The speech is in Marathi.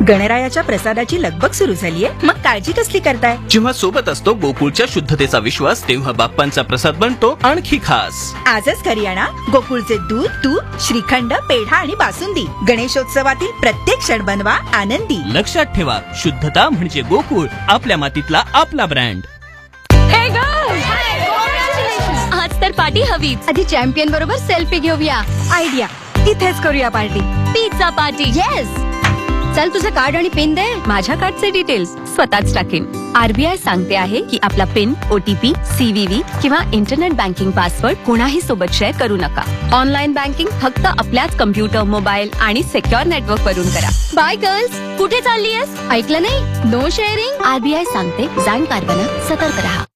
गणरायाच्या प्रसादाची लगबग सुरू झालीये, मग काळजी कसली करताय? जेव्हा सोबत असतो गोकुळच्या शुद्धतेचा विश्वास, तेव्हा बाप्पांचा प्रसाद बनतो आणखी खास. आजच घरी आणा गोकुळचे दूध, तूप, श्रीखंड, पेढा आणि बासुंदी. गणेशोत्सवातील प्रत्येक क्षण बनवा आनंदी. लक्षात ठेवा, शुद्धता म्हणजे गोकुळ, आपल्या मातीतला आपला ब्रँड. आज तर पार्टी हवीच. आधी चॅम्पियन बरोबर सेल्फी घेऊया. आयडिया, इथेच करूया पार्टी. Pizza party. येस. चल तुझं कार्ड आणि पिन दे. माझ्या कार्डचे डिटेल्स स्वतःच टाकेन. आरबीआय सांगते आहे की आपला पिन, ओटीपी, सीव्हीव्ही किंवा इंटरनेट बँकिंग पासवर्ड कोणाही सोबत शेअर करू नका. ऑनलाईन बँकिंग फक्त आपल्याच कम्प्युटर, मोबाईल आणि सिक्युअर नेटवर्क वरून करा. Bye girls. कुठे चाललीयस? ऐकलं नाही? No sharing. आरबीआय सांगते, जाणकार बना, सतर्क रहा.